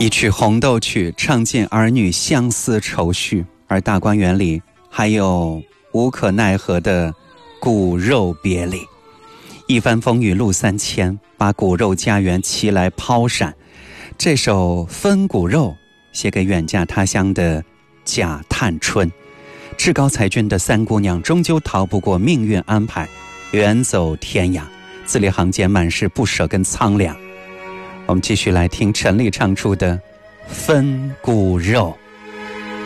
一曲红豆曲，唱尽儿女相思愁绪，而大观园里还有无可奈何的骨肉别离。一番风雨路三千，把骨肉家园齐来抛闪。这首《分骨肉》写给远嫁他乡的贾探春。至高才俊的三姑娘终究逃不过命运安排，远走天涯，字里行间满是不舍跟苍凉。我们继续来听陈粒唱出的《分骨肉》。